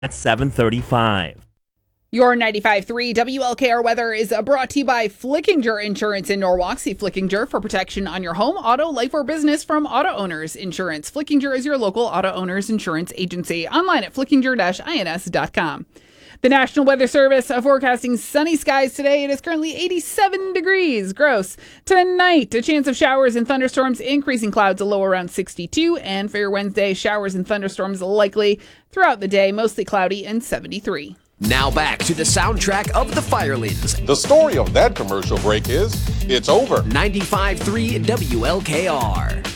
at 7:35. Your 95.3 WLKR weather is brought to you by Flickinger Insurance in Norwalk. See Flickinger for protection on your home, auto, life, or business from Auto Owners Insurance. Flickinger is your local auto owners insurance agency. Online at flickinger-ins.com. The National Weather Service forecasting sunny skies today. It is currently 87 degrees gross. Tonight, a chance of showers and thunderstorms, increasing clouds, a low around 62. And for your Wednesday, showers and thunderstorms likely throughout the day, mostly cloudy and 73. Now back to the soundtrack of The Firelings. The story of that commercial break is, it's over. 95.3 WLKR.